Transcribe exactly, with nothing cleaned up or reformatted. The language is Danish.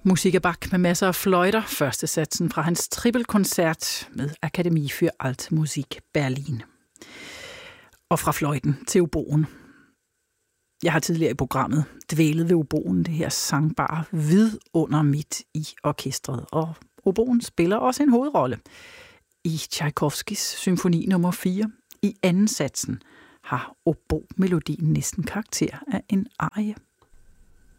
Musik af Bach med masser af fløjter. Første satsen fra hans trippelkoncert med Akademie für Altmusik Berlin. Og fra fløjten til oboen. Jeg har tidligere i programmet dvælet ved oboen, det her sangbare vidunder midt i orkestret. Og oboen spiller også en hovedrolle. I Tchaikovskis symfoni nummer fire, i anden satsen, har obo-melodien næsten karakter af en arie.